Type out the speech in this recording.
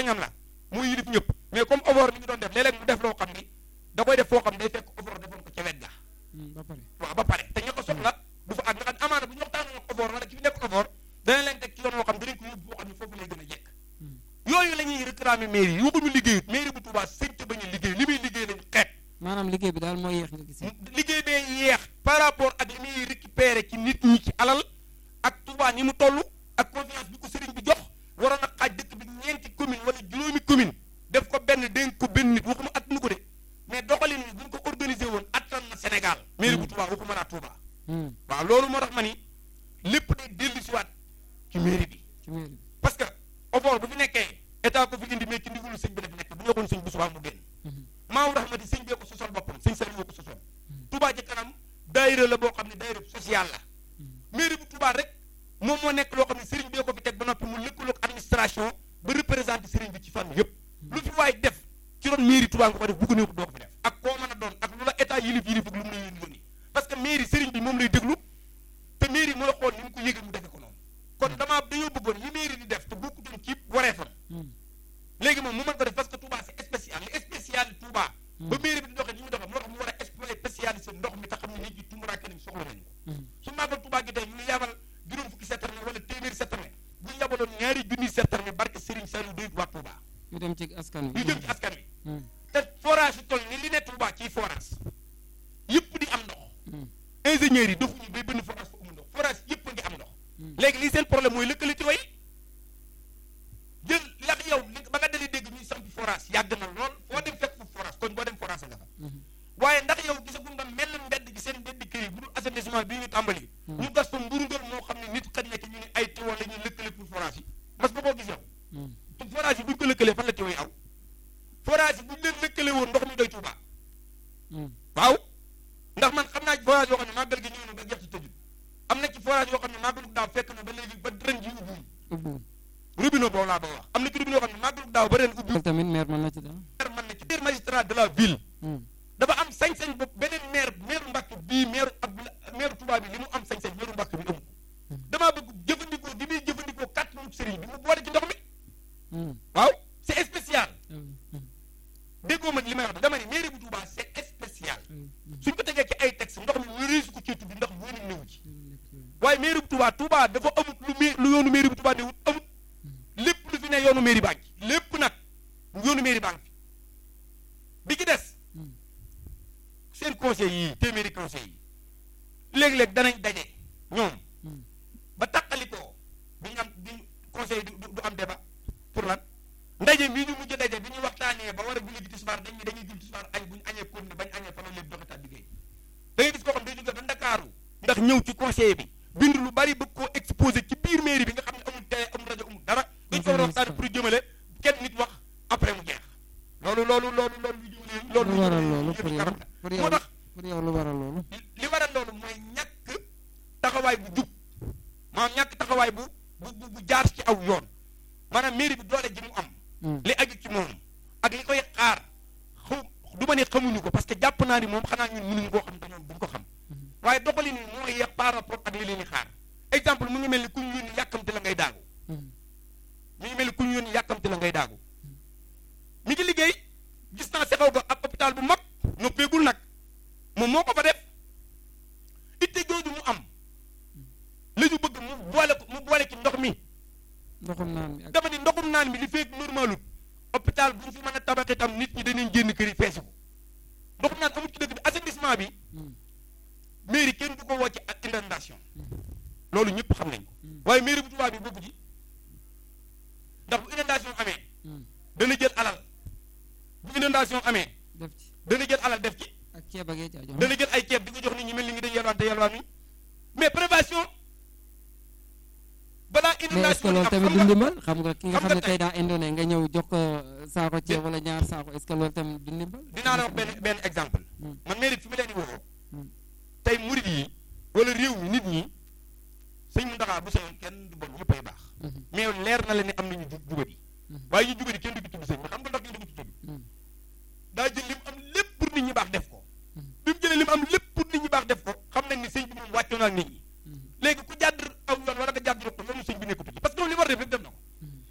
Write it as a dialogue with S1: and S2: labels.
S1: sañ-sañam la muy yilif ñëpp mais comme Ofor mi ngi doon def léeg-léeg mu def loo xam ni da koy def foo xam day fekk Ofor defoon ko ca wet ga waaw ba pare te ña ko soxla du fa ak nga xam amaana bu ñu waxtaanee ak Ofor wala ki fi nekk Ofor dana leen teg ci yoon woo xam danañ ko yóbbu boo xam ne foofu lay gën a jekk yooyu la ñuy réclamer mairie yi waxuñu liggéeyut mairie bu Touba sëñ te bañ a liggéey li muy liggéey lañu xeet
S2: maanaam liggéey bi daal mooy yéex nga gis
S1: liggéey bee yéex par rapport ak li muy récupérer ci nit ñi ci alal ak Touba ni mu toll ak confiance bi ko sëriñ bi jox waroon a xaaj dëkk bi 4 commune wala juróomi commune def ko benn dénk ko benn nit waxuma attanu ko de mais doxalin ni buñ ko organisé woon attan na Sénégal mairie bu Touba waxuma naa Touba waaw loolu moo tax ma ni lépp day dellu siwaat ci mairie bi parce que Ofor bu fi nekkee état ko fi indi mais ci ndigalu sëñ bi def nekk bu ñu waxoon sëñ bu subaa mu génn maamu rahmati sëñ bee ko sosal boppam sëñ Saliou ko sosal Touba ci kanam daayira la boo xam ne daayira social la mairie bu Touba rek moom moo nekk loo xam ne sëriñ bee ko fi teg ba noppi mu lëkkaloog administration ba représenté sëriñ bi ci fànn yëpp lu fi waay def ci ron mairie Touba nga ko def bu ko néew doo ko fi def ak koo mën a doon ak lu la état yilif ak lu mu lay yónni parce que mairie sëriñ bi moom lay déglu te mairie moo la xool ni mu ko yëgee mu defe ko noonu kon dañoo bëggoon yi mairie di def te bokkutoon ci wareefam léegi moom mu mën ko def parce que Touba c'est spécial li spécial Touba ba mairie bi di doxee ni mu doxee moo tax mu war a exploiter spécialisé ndox mi te xam ne nit ñi tumuraake nañ soxla nañu ko su màggal Touba gi tey ñu yabal juróom fukki citerne wala téeméeri citerne bu ñu yabaloon 2 junni citerne barke Serigne Saliou doy waa Touba
S2: ñu dem ci askan wi
S1: ñu jëm ci askan wi te forage yu toll ni li ne Touba ciy forage yëpp di am ndox ingénieurs yi doxuñu bay bënn forage fa amul ndox forage yëpp a ngi am ndox léegi lii seen problème mooy lëkkale ci way jël lax yow ba nga dalee dégg ñuy samp forage yàgg na lool foo dem fekk fu forage kon boo dem forage nga fa waaye ndax yow gisagum nga mel mbedd gi seen mbedd kër yi bu dul assainissement bii ñu tàmbali ñu gas fa mburngal moo xam ne nit xëj na ci ñu ne ay tiwo la ñuy lëkkale pour forage yi parce que boo gis yow te forage yi buñ ko lëkkalee fan la tiwo yi aw forage yi buñ leen lëkkale woon ndox mi doy Touba waaw ndax man xam naa ci forage yoo xam ne màggal gi ñëw na ba jeex ci tëjul am na ci forage yoo xam ne màggalu daaw fekk na ba léegi ba ren ji ubbiwuñ robinet boobu laa bëgg wax am na ci robinet yoo xam ne màggalu daaw ba ren ubbiwuñ
S2: tamit maire mën na ci daal
S1: maire magistrat de la ville dafa am sañ-sañ bopp beneen maire Mbacke bii maire Touba bi li mu am sañ-sañ maire Mbacke bi amu ko damaa bëgg jëfandikoo gi muy jëfandikoo kàttanu sëriñ bi mu boole ci ndox mi waaw c'est spécial déggoo ma li may wax dama ne mairie bu Touba c'est spécial suñ ko tegee ci ay texte ndox mi wéreesu ko ci tudd ndax wóoni néew ci waaye mairie bu Touba dafa amut lu yoonu mairie bu Touba newut amut lépp lu fi ne yoonu mairie baa ngi lépp nag yoonu mairie baa ngi bi ci des seen conseil yi téeméeri conseil yi léeg-léeg danañ daje ñoom ba tàqalikoo duñu am duñ conseil du am débat pour lan ndaje mii ñu mujj daje bi ñu waxtaanee ba war a julli ji tisbaar dañuy julli tisbaar añ bu ñu añee kon ne bañ añee fa la lépp doxataat liggéey da ngay gis koo xam day jóge ba Ndakaaru ndax ñëw ci conseil bi bind lu bari bëgg koo exposé ci biir mairie bi nga xam ne amul télé amul rajo amul dara dañ ko war a waxtaan pour jëmale kenn nit wax après mu jeex loolu moo tax
S2: pour yow lu waral loolu
S1: li waral loolu mooy ñàkk taxawaay bu jub maanaam ñàkk taxawaay bu jaar ci aw yoon maanaam mairie bi doole ji mu am li aju ci moom ak li koy xaar du ma ne xamuñu ko parce que jàpp naa ni moom xanaa ñun mënuñu koo xam te ñoom duñ ko xam waaye doxalin ni mooy yeex par rapport ak li leen di xaar exemple mu ngi mel ni ku ñu yónni yàkkamte la ngay daagu mi ngi mel ni ku ñu yónni yàkkamte la ngay daagu mi ngi liggéey gis naa sexaw ga ab hôpital bu mag noppeegul nag moom moo ko fa def itte jooju mu am la ñu bëgg mu boole ci ndox mi
S2: ndoxum naan mi
S1: dama ni ndoxum naan mi li fekk normalut hôpital bu ñu fi mën a tabax itam nit ñi danañ génn kër yi feesi ko ndoxum naan amul ci dëkk bi assainissement bi mairie kenn du ko woo ci ak inondation loolu ñëpp xam nañ ko waaye mairie bu Touba bi bokku ci ndax bu inondation amee dana jël alal bu inondation amee dana jël alal def ci
S2: ak ceeb ak yéen
S1: dana jël ay ceeb di ko jox nit ñi mel ni ngi dañ yalwaan te yalwaan mi mais prévention balaa
S2: mais est-ce que loolu tamit du ndimbal xam nga ki nga xam ne tey daa indone nga ñëw jox ko saako ceeb wala ñaar saako est-ce que loolu tamit du ndimbal
S1: dinaa la wax benn exemple man mairie fi mu leen di woo tey murid yi wala réew mi nit ñi sëñ Mountakha bu sañoon kenn du bon ñëppay baax mais leer na leen ne am nañu jubadi waaye ñu jubadi kenn du ci tudd sëñ